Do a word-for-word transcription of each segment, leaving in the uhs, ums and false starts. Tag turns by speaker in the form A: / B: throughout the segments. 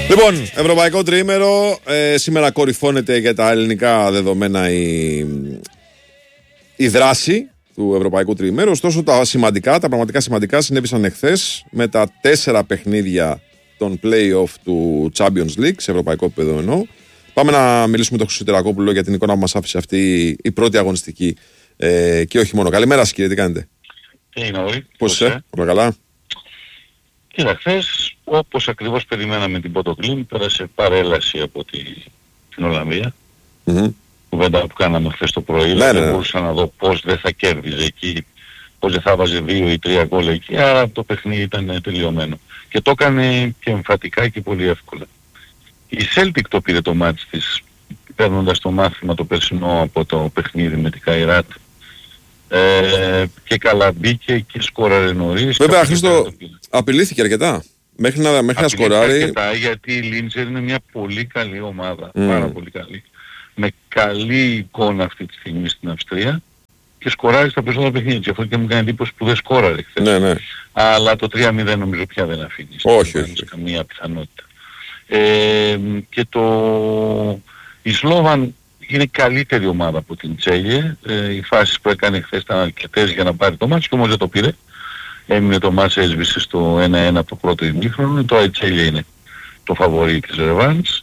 A: Λοιπόν, ευρωπαϊκό τριήμερο. Ε, σήμερα κορυφώνεται για τα ελληνικά δεδομένα η, η δράση του ευρωπαϊκού τριήμερου. Ωστόσο, τα σημαντικά, τα πραγματικά σημαντικά συνέβησαν εχθές με τα τέσσερα παιχνίδια των play-off του Champions League, σε ευρωπαϊκό επίπεδο εννοώ. Πάμε να μιλήσουμε με τον Χρυσοτερακόπουλο για την εικόνα που μας άφησε αυτή η πρώτη αγωνιστική ε, και όχι μόνο. Καλημέρα σας, κύριε, τι κάνετε?
B: Τι είναι, Όρη?
A: Πώς είσαι, όλα καλά?
B: Κοίτα, χθες, όπως ακριβώς περιμέναμε την Πορτοκλίν, πέρασε παρέλαση από τη, την Ολλανδία.
A: Mm-hmm.
B: Κουβέντα που κάναμε χθες το πρωί,
A: ναι,
B: δεν
A: ναι.
B: μπορούσα να δω πώς δεν θα κέρδιζε εκεί, πώς δεν θα βάζε δύο ή τρία γκολ εκεί, άρα το παιχνίδι ήταν τελειωμένο. Και το έκανε και εμφατικά και πολύ εύκολα. Η Celtic το πήρε το μάτς της, παίρνοντας το μάθημα το περσινό από το παιχνίδι με την Καϊράτ. Ε, και καλά μπήκε και σκόραρε νωρίς.
A: Βέβαια, Χρήστο, απειλήθηκε αρκετά. Μέχρι να, μέχρι να σκοράρει.
B: Αρκετά, γιατί η Λίντζερ είναι μια πολύ καλή ομάδα.
A: Mm.
B: Πάρα πολύ καλή. Με καλή εικόνα αυτή τη στιγμή στην Αυστρία. Και σκοράρει στα περισσότερα παιχνίδια. Και αυτό και μου κάνει εντύπωση που δεν σκόραρε χθες.
A: Ναι, ναι.
B: Αλλά το τρία μηδέν νομίζω πια δεν αφήνει.
A: Όχι,
B: όχι. Καμία πιθανότητα. Ε, και το... η Σλόβαν είναι καλύτερη ομάδα από την Τσέλιε. Ε, οι φάσεις που έκανε χθες ήταν αρκετές για να πάρει το μάτς και όμως δεν το πήρε. Έμεινε το μάτς, έσβησε στο ένα ένα από το πρώτο ημίχρονο. Τώρα η Τσέλιε είναι το φαβορί της ρεβάνς.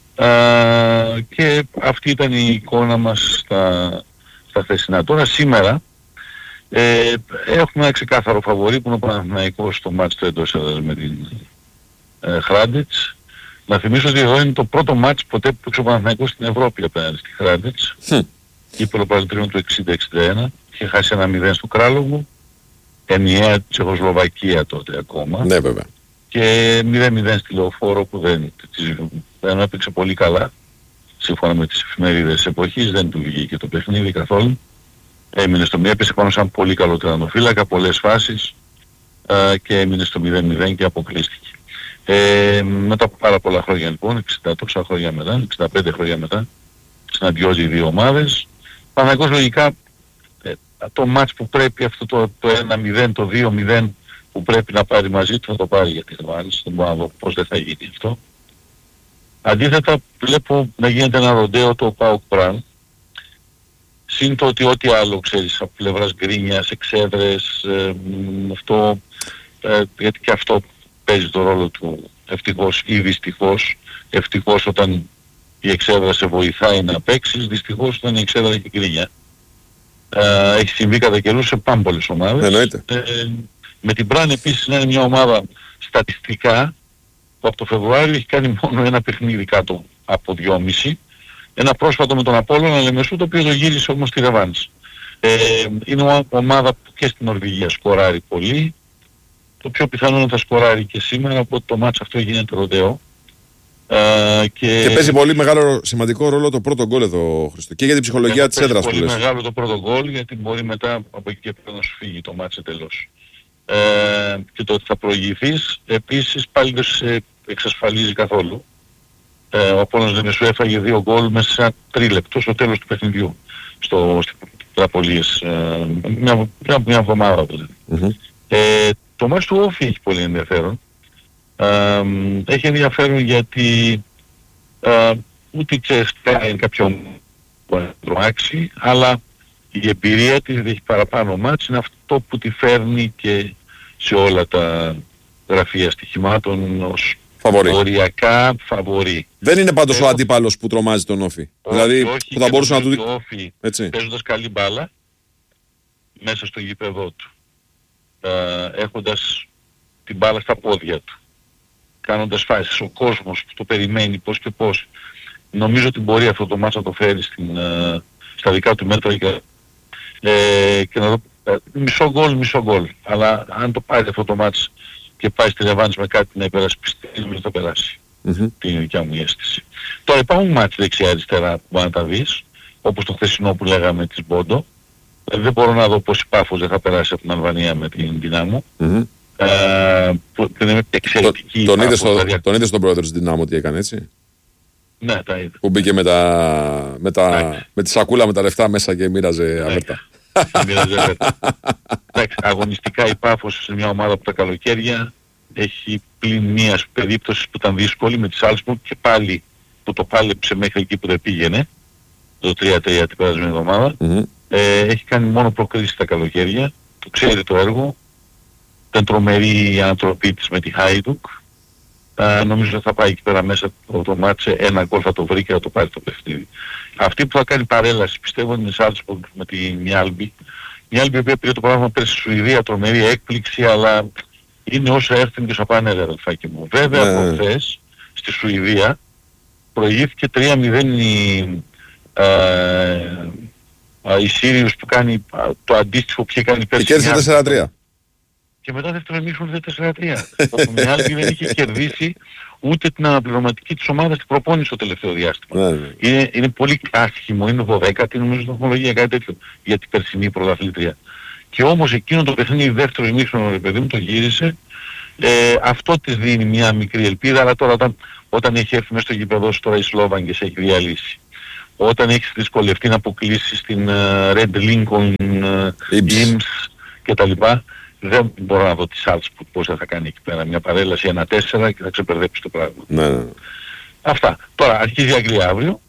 B: Και αυτή ήταν η εικόνα μας στα, στα χθεσινά. Τώρα σήμερα ε, έχουμε ένα ξεκάθαρο φαβορί που είναι ο Παναθηναϊκός στο μάτς του εντός έδρας με την ε, Χράντιτς. Να θυμίσω ότι εδώ είναι το πρώτο μάτς ποτέ που παίξει ο Παναθηναϊκός στην Ευρώπη απέναντι στη Χράντιτς.
A: Hm.
B: Κύπελλο Παραλυτρίων του εξήντα εξήντα ένα. Είχε χάσει ένα μηδέν στο Κράλογο. Ενιαία Τσεχοσλοβακία τότε ακόμα.
A: Ναι, βέβαια.
B: Και μηδέν μηδέν στη Λεωφόρο που δεν, δεν έπαιξε πολύ καλά. Σύμφωνα με τις εφημερίδες της εποχής δεν του βγήκε το παιχνίδι καθόλου. Έμεινε στο μηδέν, έπεσε πάνω σαν πολύ καλό τερματοφύλακα, πολλές φάσεις α, και έμεινε στο μηδέν μηδέν και αποκλείστηκε. Ε, μετά από πάρα πολλά χρόνια λοιπόν, εξήντα τόσα χρόνια μετά, εξήντα πέντε χρόνια μετά, συναντιόζει οι δύο ομάδες. Παναθηναϊκός λογικά ε, το μάτς που πρέπει αυτό το, το ένα μηδέν, το δύο μηδέν που πρέπει να πάρει μαζί του θα το πάρει για τη Ρεβάνς. Δεν μπορώ να δω πώς δεν θα γίνει αυτό. Αντίθετα βλέπω να γίνεται ένα ροντέο το ΠΑΟΚ Πραν. Συν το ότι ό,τι άλλο ξέρεις από πλευράς γκρίνιας, εξέδρες, ε, αυτό, ε, γιατί και αυτό παίζει το ρόλο του ευτυχώς ή δυστυχώς. Ευτυχώς όταν η εξέδρα σε βοηθάει να παίξεις, δυστυχώς όταν η εξέδρα έχει γκρίνια. Ε, έχει συμβεί κατά καιρούς σε πάμπολες ομάδες.
A: Εννοείται.
B: Ε, με την Πραν επίσης είναι μια ομάδα στατιστικά που από το Φεβρουάριο έχει κάνει μόνο ένα παιχνίδι κάτω από δυόμιση. Ένα πρόσφατο με τον Απόλλωνα Λεμεσού, το οποίο το γύρισε όμως στη Ρεβάνς. Ε, είναι μια ομάδα που και στην Νορβηγία σκοράρει πολύ. Το πιο πιθανό είναι να θα σκοράρει και σήμερα, οπότε το μάτς αυτό γίνεται ροντέο. Ε, και...
A: και παίζει πολύ μεγάλο σημαντικό ρόλο το πρώτο γκολ εδώ, Χριστό. Και για την ψυχολογία της έδρας που λες.
B: Πολύ μεγάλο το πρώτο γκολ, γιατί μπορεί μετά από εκεί και πέρα να σου φύγει το μάτς εντελώς. Ε, και το ότι θα προηγηθείς επίσης πάλι δεν σε εξασφαλίζει καθόλου. Ε, ο Απόλλωνας Λεμεσού έφαγε δύο γκολ μέσα σε ένα τρίλεπτο στο τέλος του παιχνιδιού στο, στην Τραπολίες, ε, μια, μια, μια εβδομάδα δηλαδή. Mm-hmm. Ε, το μάτς του Όφη έχει πολύ ενδιαφέρον. Ε, έχει ενδιαφέρον γιατί ε, ούτε ξέρεις είναι κάποιο που να τρομάξει, αλλά η εμπειρία της έχει παραπάνω μάτς, είναι αυτό που τη φέρνει και σε όλα τα γραφεία στοιχημάτων ως
A: φαβορί.
B: Οριακά φαβορί.
A: Δεν είναι πάντως
B: Έχω...
A: ο αντίπαλος που τρομάζει τον Όφη.
B: Όχι,
A: δηλαδή
B: όχι,
A: που θα μπορούσε να του
B: δει... Όφη παίζοντας καλή μπάλα μέσα στο γήπεδό του. Ε, έχοντας την μπάλα στα πόδια του. Κάνοντας φάσεις. Ο κόσμος που το περιμένει πώς και πώς. Νομίζω ότι μπορεί αυτό το μάτς να το φέρει στην, ε, στα δικά του μέτρα και, ε, και να δω ε, μισό γκολ, μισό γκολ. Αλλά αν το πάρει αυτό το μάτς και πάει στη Ρεβάνς με κάτι να υπερασπιστεί, νομίζω θα περάσει. Mm-hmm. Την είναι δικιά μου η αίσθηση. Τώρα υπάρχουν μάτς δεξιά-αριστερά που μπορεί να τα δεις, όπως το χθεσινό που λέγαμε της Μπόντο. Ε, δεν μπορώ να δω πως η Πάφος δεν θα περάσει από την Αλβανία με την Δυνάμο. Mm-hmm. Ε, που είναι εξαιρετική.
A: Το, τον είδες στο, δηλαδή... τον είδες τον πρόεδρο της Δυνάμου τι έκανε, έτσι?
B: Ναι, τα είδα.
A: Που μπήκε με, τα, με, τα, με τη σακούλα με τα λεφτά μέσα και μοίραζε αβέρτα.
B: Εντάξει, αγωνιστικά η Πάφος είναι μια ομάδα από τα καλοκαίρια έχει πλην μίας περίπτωσης που ήταν δύσκολη με τη Salzburg και πάλι που το πάλεψε μέχρι εκεί που δεν πήγαινε, το τρία τρία την περασμένη εβδομάδα.
A: Mm-hmm.
B: Ε, έχει κάνει μόνο προκρίσεις τα καλοκαίρια, το ξέρει το έργο, ήταν τρομερή η ανατροπή της με τη Χάιντουκ. Uh, νομίζω ότι θα πάει εκεί πέρα μέσα το, το μάτσε, ένα γκολ θα το βρει και θα το πάρει το παιχνίδι. Αυτή που θα κάνει παρέλαση πιστεύω είναι η Salzburg με τη Μιάλμπι. Μιάλμπι που πήρε το πράγμα πέρσι στη Σουηδία, τρομερή έκπληξη, αλλά είναι όσο έρθουν και όσα πάνε ρε αδελφάκι μου. Βέβαια yeah. από χθες στη Σουηδία προηγήθηκε τρία μηδέν η, uh, uh, η Sirius που κάνει uh, το αντίστοιχο που είχε κάνει πέρσι.
A: Και κέρδισε τέσσερα τρία.
B: Και μετά δεύτερο ημίχρονο τέσσερα τρία. Ο Μιάλμπι δεν είχε κερδίσει ούτε την αναπληρωματική της ομάδας την προπόνηση στο τελευταίο διάστημα.
A: Ναι, ναι.
B: Είναι, είναι πολύ άσχημο, είναι δωδέκατη νομίζω στην βαθμολογία, κάτι τέτοιο για την περσινή πρωταθλήτρια. Και όμως εκείνο το παιχνίδι δεύτερο ημίχρονο ρε παιδί μου το γύρισε. Ε, αυτό της δίνει μια μικρή ελπίδα, αλλά τώρα όταν, όταν έχει έρθει μέσα στο γήπεδο τώρα η Σλόβαγκες έχει διαλύσει. Όταν έχει δυσκολευτεί να αποκλείσει στην uh, Red Lincoln, uh, Imps κτλ. Δεν μπορώ να δω τη Salzburg πόσα θα κάνει εκεί πέρα. Μια παρέλαση ένα τέσσερα και θα ξεπερδέψει το πράγμα.
A: Ναι, ναι.
B: Αυτά. Τώρα αρχίζει η Αγγλία αύριο.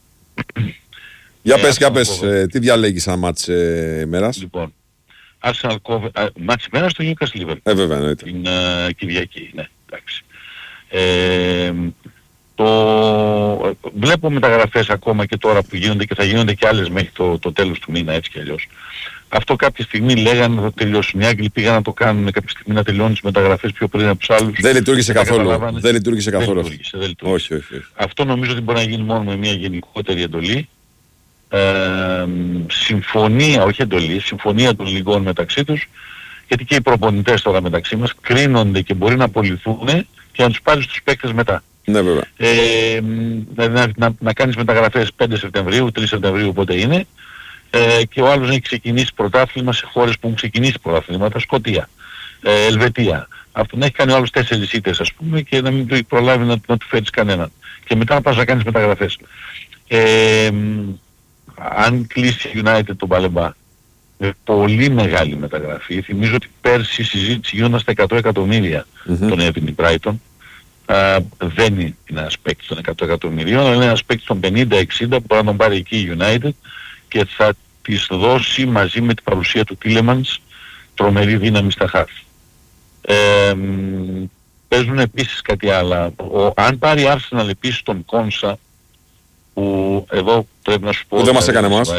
A: Για ε, πες, για πες. Ε, τι διαλέγεις σαν μάτς ε, ημέρας.
B: Λοιπόν, Arsenal Coventry, μάτς ημέρας στο Newcastle Liverpool.
A: Ε, βέβαια, εννοείται.
B: Την uh, Κυριακή, ναι, εντάξει. Ε, το... Βλέπω μεταγραφές ακόμα και τώρα που γίνονται και θα γίνονται και άλλες μέχρι το, το τέλος του μήνα, έτσι κι αλλιώς. Αυτό κάποια στιγμή λέγανε θα τελειώσουν. Οι Άγγλοι πήγαν να το κάνουν κάποια στιγμή να τελειώνουν τις μεταγραφές πιο πριν από τους άλλους.
A: Δεν λειτουργήσε καθόλου. Δεν λειτουργήσε καθόλου.
B: Δεν λειτουργήσε, δεν λειτουργήσε.
A: Όχι, όχι, όχι.
B: Αυτό νομίζω ότι μπορεί να γίνει μόνο με μια γενικότερη εντολή. Ε, συμφωνία, όχι εντολή, συμφωνία των λιγών μεταξύ τους. Γιατί και οι προπονητές τώρα μεταξύ μας κρίνονται και μπορεί να απολυθούν και να τους πάρεις τους παίκτες μετά.
A: Ναι, βέβαια.
B: Ε, δηλαδή να, να, να κάνεις μεταγραφές πέντε Σεπτεμβρίου, τρεις Σεπτεμβρίου πότε είναι. Ε, και ο άλλος έχει ξεκινήσει πρωτάθλημα σε χώρες που έχουν ξεκινήσει πρωταθλήματα, Σκωτία, ε, Ελβετία. Αυτό να έχει κάνει ο άλλος τέσσερις ήττες ας πούμε και να μην του προλάβει να, να του φέρεις κανέναν. Και μετά να πας να κάνεις μεταγραφές. Ε, αν κλείσει η United τον Παλεμπά, με πολύ μεγάλη μεταγραφή, θυμίζω ότι πέρσι η συζήτηση γίνονταν στα εκατό εκατομμύρια mm-hmm. τον έδινε η Brighton. Uh, δεν είναι ένας παίκτης των εκατό εκατομμυρίων, αλλά είναι ένας παίκτης των πενήντα εξήντα που μπορεί να τον πάρει εκεί η United και θα της δώσει μαζί με την παρουσία του Tielemans τρομερή δύναμη στα χάφη. Ε, παίζουν επίσης κάτι άλλο. Ο, αν πάρει Arsenal επίσης τον Κόνσα, που εδώ πρέπει να σου πω...
A: Που δεν μας έκανε εμάς.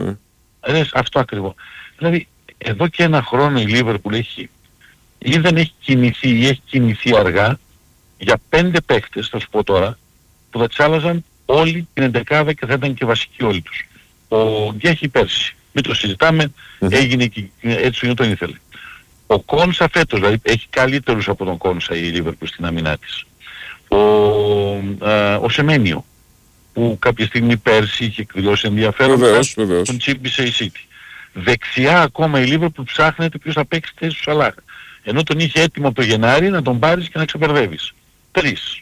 B: Ε, αυτό ακριβώς. Δηλαδή, εδώ και ένα χρόνο η Liverpool έχει ή δεν έχει κινηθεί ή έχει κινηθεί αργά για πέντε παίκτες, θα σου πω τώρα, που θα τις άλλαζαν όλη την εντεκάδα και θα ήταν και βασικοί όλοι τους. Ο Γκέχη πέρσι, μην το συζητάμε, mm-hmm. έγινε και έτσι είναι τον ήθελε. Ο Κόνσα φέτος, δηλαδή έχει καλύτερους από τον Κόνσα η Liverpool στην αμυνά της. Ο, α, ο Σεμένιο, που κάποια στιγμή πέρσι είχε εκδηλώσει ενδιαφέρον,
A: βεβαίως, βεβαίως.
B: τον τσίμπησε η City. Δεξιά ακόμα η Liverpool ψάχνεται ποιος θα παίξει θέση του Σαλάχ. Ενώ τον είχε έτοιμο από το Γενάρη να τον πάρεις και να ξεπερδεύεις. Τρεις.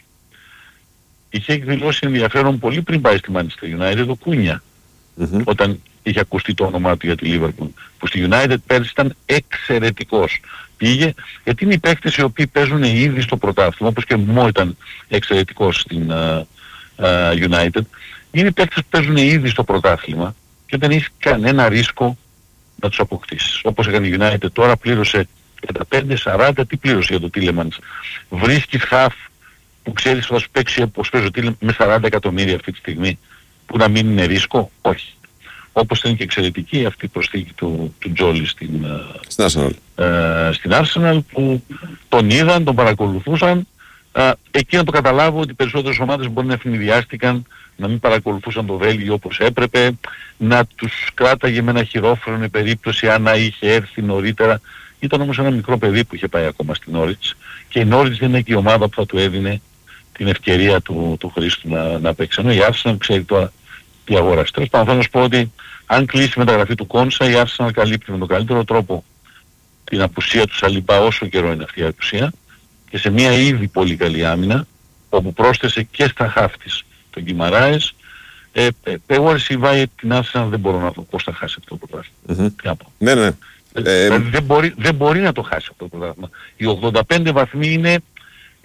B: Είχε εκδηλώσει ενδιαφέρον πολύ πριν πάει στη Manchester United το Κούνια. Mm-hmm. Όταν είχε ακουστεί το όνομά του για τη Liverpool. Που στη United πέρσι ήταν εξαιρετικός. Πήγε, γιατί είναι οι παίκτες οι οποίοι παίζουν ήδη στο πρωτάθλημα, όπως και Μου ήταν εξαιρετικός στην uh, uh, United. Είναι οι παίκτες που παίζουν ήδη στο πρωτάθλημα και δεν έχει κανένα ρίσκο να τους αποκτήσεις. Όπως έκανε η United τώρα, πλήρωσε τριάντα πέντε σαράντα, τι πλήρωσε για το Tielemans. Βρίσκεις χαφ που ξέρεις ότι θα σου παίξει όπως παίζει ο Tielemans με σαράντα εκατομμύρια αυτή τη στιγμή, που να μην είναι ρίσκο, όχι. Όπως είναι και εξαιρετική αυτή η προσθήκη του, του Τζόλι στην, στην, Arsenal. Ε, στην Arsenal, που τον είδαν, τον παρακολουθούσαν. Ε, εκεί να το καταλάβω ότι οι περισσότερες ομάδες μπορεί να ευνηδιάστηκαν, να μην παρακολουθούσαν το Βέλγιο όπως έπρεπε, να τους κράταγε με ένα χειρόφρονο η περίπτωση αν είχε έρθει νωρίτερα. Ήταν όμως ένα μικρό παιδί που είχε πάει ακόμα στην Νόριτς και η Νόριτς δεν είναι και η ομάδα που θα του έδινε την ευκαιρία του, του Χρήστου να, να παίξει. Ενώ η Arsenal ξέρει τώρα τι αγοράσει. Τέλος πάντων θέλω να σου πω ότι αν κλείσει η μεταγραφή του Κόνσα, η Arsenal καλύπτει με τον καλύτερο τρόπο την απουσία του Σαλιμπά όσο καιρό είναι αυτή η απουσία και σε μια ήδη πολύ καλή άμυνα, όπου πρόσθεσε και στα χαφ της τον Γκιμαράες. Ε, ε, εγώ αρσιβάει την Arsenal δεν μπορώ να δω πώς θα χάσει αυτό το πράγμα.
A: Mm-hmm. Ναι, ναι.
B: Ε, ε, δεν, μπορεί, δεν μπορεί να το χάσει αυτό το πράγμα. Οι ογδόντα πέντε βαθμοί είναι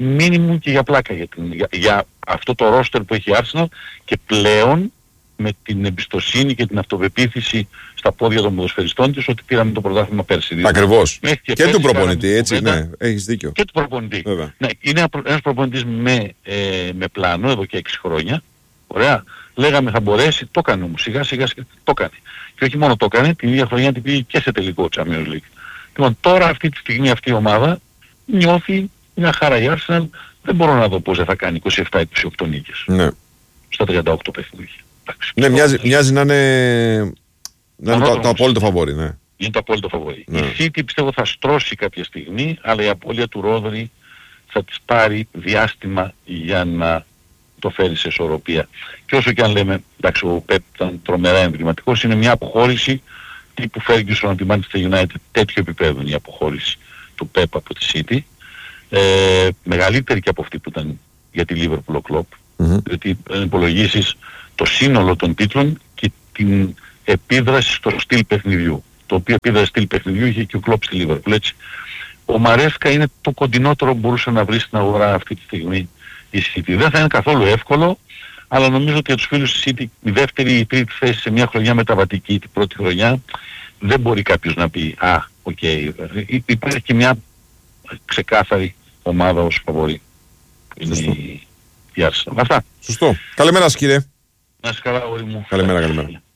B: μίνιμουμ και για πλάκα για, την, για, για αυτό το ρόστερ που έχει η Arsenal και πλέον με την εμπιστοσύνη και την αυτοπεποίθηση στα πόδια των ποδοσφαιριστών της ότι πήραμε το πρωτάθλημα πέρσι.
A: Ακριβώς.
B: Και,
A: και
B: και
A: του προπονητή, έτσι, κουβέντα, ναι, έχεις δίκιο.
B: Και του προπονητή. Ναι, είναι ένας προπονητής με, ε, με πλάνο εδώ και έξι χρόνια. Ωραία. Λέγαμε θα μπορέσει, το έκανε όμως. Σιγά σιγά, σιγά το έκανε. Και όχι μόνο το έκανε, την ίδια χρονιά την πήγε και σε τελικό Champions League. Λοιπόν, τώρα αυτή τη στιγμή αυτή η ομάδα νιώθει μια χαρά η Arsenal. Δεν μπορώ να δω πώς δεν θα κάνει είκοσι επτά είκοσι οκτώ νίκες.
A: Ναι.
B: Στα τριάντα οκτώ παιχνίδια.
A: Ναι, μοιάζει, μοιάζει να είναι, να είναι το, το απόλυτο φαβόρι, ναι.
B: Είναι το απόλυτο φαβόρι.
A: Ναι.
B: Η City πιστεύω θα στρώσει κάποια στιγμή, αλλά η απώλεια του Ρόδρυ θα της πάρει διάστημα για να το φέρει σε ισορροπία. Και όσο και αν λέμε, εντάξει, ο Pep ήταν τρομερά εμβληματικός, είναι μια αποχώρηση τύπου Ferguson από τη Manchester United, τέτοιο επίπεδο η αποχώρηση του Pep από τη City. Ε, μεγαλύτερη και από αυτή που ήταν για τη Liverpool ο Klopp, mm-hmm. διότι αν υπολογίσεις το σύνολο των τίτλων και την επίδραση στο στυλ παιχνιδιού, το οποίο επίδραση στυλ παιχνιδιού είχε και ο Klopp στη Liverpool, έτσι. Ο Μαρέσκα είναι το κοντινότερο που μπορούσε να βρει στην αγορά αυτή τη στιγμή η City. Δεν θα είναι καθόλου εύκολο, αλλά νομίζω ότι για τους φίλους της City η δεύτερη ή η τρίτη θέση σε μια χρονιά μεταβατική, την πρώτη χρονιά, δεν μπορεί κάποιος να πει «Α, οκ». Okay. Υπάρχει και μια ξεκάθαρη ομάδα ως φαβορί. Είναι η Arsenal. Αυτά.
A: Σωστό. Καλημέρα σας κύριε.
B: Να είσαι καλά, αγόρι μου.
A: Καλημέρα, καλημέρα.